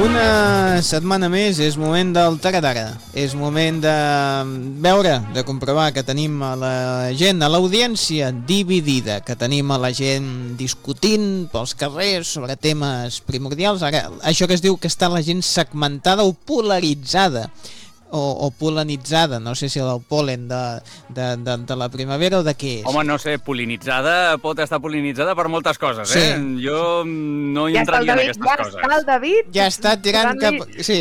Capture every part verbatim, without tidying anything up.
Una setmana més és moment del taradara. És moment de veure, de comprovar que tenim a la gent, a l'audiència dividida, que tenim a la gent discutint pels carrers sobre temes primordials. Ara, això que es diu que està la gent segmentada o polaritzada. O, o polinitzada, no sé si el pol·len de, de, de, de la primavera o de què és. Home, no sé, polinitzada pot estar polinitzada per moltes coses, sí. eh? Jo no hi ja entraria David, en aquestes ja coses. Ja està el David. Ja està tirant cap... Sí.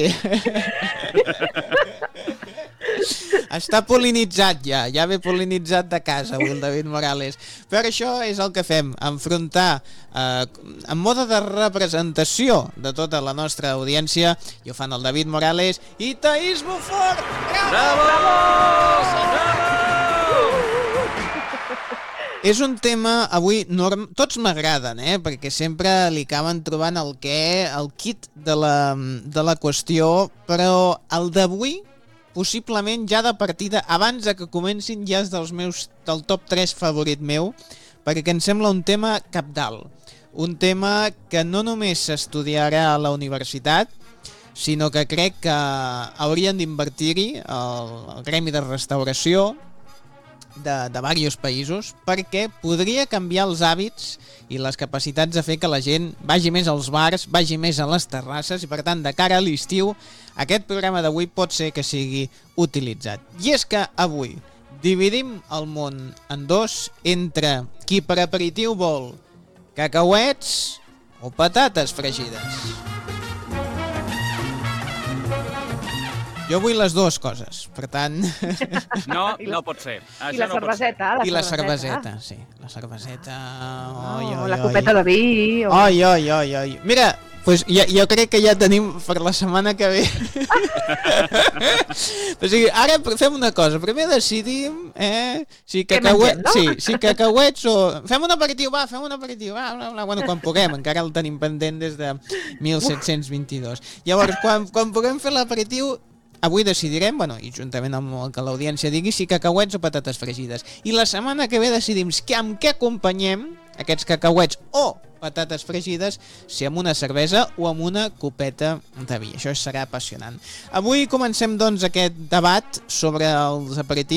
Està polinitzat ja, ja ve polinitzat de casa avui el David Morales. Però això és el que fem, enfrontar eh, en mode de representació de tota la nostra audiència, i ho fan el David Morales i Taís Bufort. Bravo! Bravo! Bravo! És un tema, avui, norm... tots m'agraden, eh? Perquè sempre li acaben trobant el què, el kit de la, de la qüestió, però el d'avui possiblement ja de partida, abans de que comencin, ja és dels meus, del top tres favorit meu, perquè em sembla un tema cabdal. Un tema que no només s'estudiarà a la universitat, sinó que crec que haurien d'invertir-hi el, el gremi de restauració de, de diversos països, perquè podria canviar els hàbits i les capacitats de fer que la gent vagi més als bars, vagi més a les terrasses, i per tant, de cara a l'estiu, aquest programa d'avui pot ser que sigui utilitzat. I és que avui dividim el món en dos, entre qui per aperitiu vol cacauets o patates fregides. Jo vull les dues coses, per tant... No, no pot ser. I la cerveseta. I la cerveseta, sí. La cerveseta... Oi, oi, oi. La copeta de vi... Oi, oi, oi, oi. Mira, pues ja, jo crec que ja tenim per la setmana que ve. O sigui, ara fem una cosa. Primer decidim eh, si cacauets, no? sí, si cacauets o... Fem un aperitiu, va, fem un aperitiu. Va, bla, bla. Bueno, quan puguem, encara el tenim pendent des de mil set-cents vint-i-dos. Llavors, quan, quan puguem fer l'aperitiu... Avui decidirem, bueno, i juntament amb el que l'audiència digui, si cacauets o patates fregides. I la setmana que ve decidim que amb què acompanyem aquests cacauets o patates fregides, si amb una cervesa o amb una copeta de vi. Això serà apassionant. Avui comencem, doncs, aquest debat sobre els aperitius